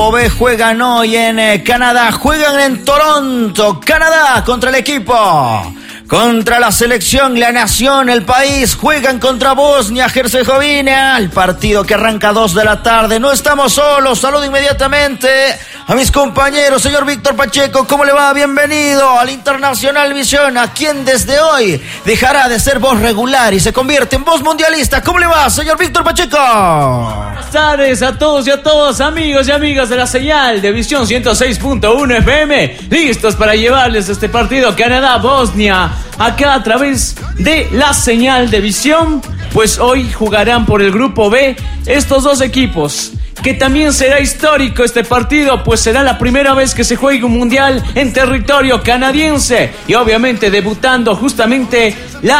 B juegan hoy en Canadá, juegan en Toronto, Canadá contra el equipo, contra la selección, la nación, el país, juegan contra Bosnia-Herzegovina, el partido que arranca a 2 de la tarde, no estamos solos, saludo inmediatamente a mis compañeros, señor Víctor Pacheco, ¿cómo le va? Bienvenido al Internacional Visión, a quien desde hoy dejará de ser voz regular y se convierte en voz mundialista. ¿Cómo le va, señor Víctor Pacheco? Buenas tardes a todos y a todas, amigos y amigas de la señal de Visión 106.1 FM, listos para llevarles este partido Canadá-Bosnia, acá a través de la señal de Visión. Pues hoy jugarán por el grupo B estos dos equipos, que también será histórico este partido, pues será la primera vez que se juegue un mundial en territorio canadiense y obviamente debutando justamente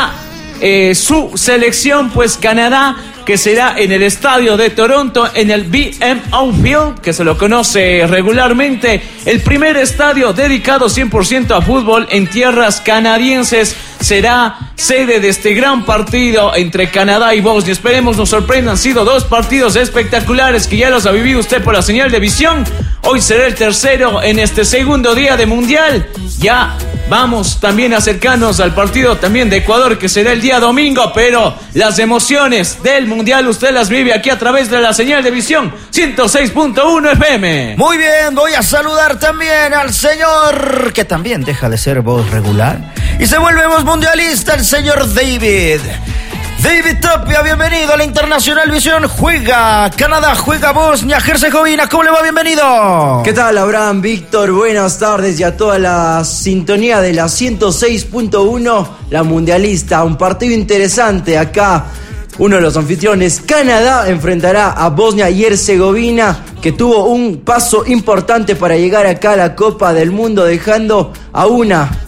su selección, pues Canadá, que será en el estadio de Toronto, en el BMO Field, que se lo conoce regularmente, el primer estadio dedicado 100% a fútbol en tierras canadienses. Será sede de este gran partido entre Canadá y Bosnia. Esperemos nos sorprendan. Han sido dos partidos espectaculares que ya los ha vivido usted por la señal de Visión. Hoy será el tercero en este segundo día de Mundial. Ya vamos también a acercarnos al partido también de Ecuador, que será el día domingo, pero las emociones del Mundial usted las vive aquí a través de la señal de Visión 106.1 FM. Muy bien, voy a saludar también al señor que también deja de ser voz regular y se vuelve voz mundialista, el señor David Tapia. Bienvenido a la Internacional Visión. Juega Canadá, juega Bosnia-Herzegovina. ¿Cómo le va? Bienvenido. ¿Qué tal, Abraham, Víctor? Buenas tardes y a toda la sintonía de la 106.1, la mundialista. Un partido interesante acá. Uno de los anfitriones, Canadá, enfrentará a Bosnia y Herzegovina, que tuvo un paso importante para llegar acá a la Copa del Mundo, dejando a una